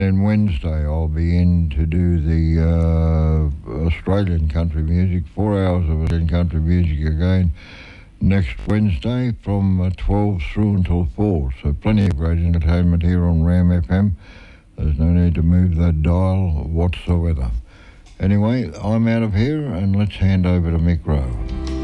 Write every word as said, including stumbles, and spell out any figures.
Then Wednesday I'll be in to do the uh, Australian country music, four hours of Australian country music again next Wednesday from uh, twelve through until four. So plenty of great entertainment here on Ram F M. There's no need to move that dial whatsoever. Anyway, I'm out of here and let's hand over to Mick Rowe.